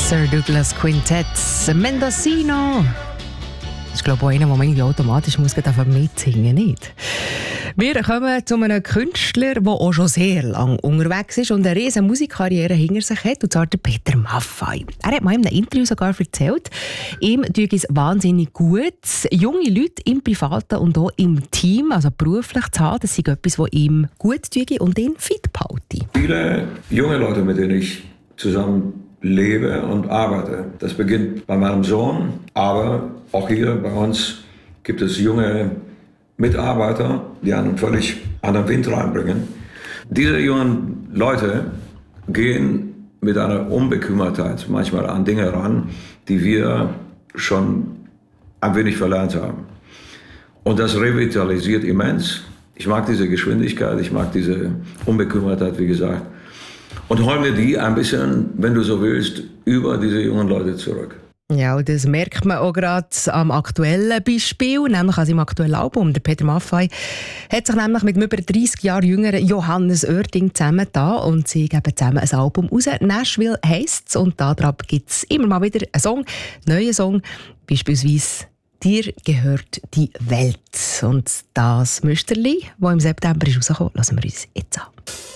Sir Douglas Quintet, Mendocino. Das ist, glaube ich, auch einer, der man irgendwie automatisch mitsingen muss, nicht? Wir kommen zu einem Künstler, der auch schon sehr lange unterwegs ist und eine riesige Musikkarriere hinter sich hat, und zwar der Peter Maffay. Er hat mal in einem Interview sogar erzählt, ihm tut es wahnsinnig gut, junge Leute im Privaten und auch im Team, also beruflich zu haben. Das ist etwas, was ihm gut tut und ihn fit hält. Viele junge Leute, mit denen ich zusammen lebe und arbeite. Das beginnt bei meinem Sohn, aber auch hier bei uns gibt es junge Mitarbeiter, die einen völlig anderen Wind reinbringen. Diese jungen Leute gehen mit einer Unbekümmertheit manchmal an Dinge ran, die wir schon ein wenig verlernt haben. Und das revitalisiert immens. Ich mag diese Geschwindigkeit, ich mag diese Unbekümmertheit, wie gesagt. Und holen wir die ein bisschen, wenn du so willst, über diese jungen Leute zurück. Ja, und das merkt man auch gerade am aktuellen Beispiel, nämlich an seinem aktuellen Album. Der Peter Maffay hat sich nämlich mit dem über 30 Jahre jüngeren Johannes Oerding zusammengetan und sie geben zusammen ein Album raus. Nashville heisst es, und daran gibt es immer mal wieder einen Song, einen neuen Song, beispielsweise «Dir gehört die Welt». Und das Müsterli, das im September ist rausgekommen, lassen wir uns jetzt an.